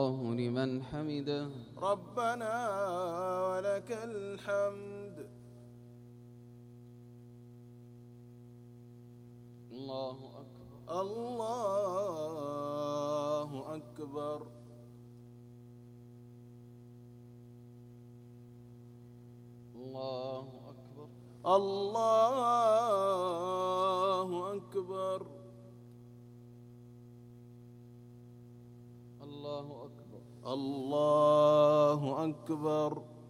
الله لمن حمده ربنا ولك الحمد. الله أكبر الله أكبر. الله أكبر الله أكبر. الله أكبر الله أكبر.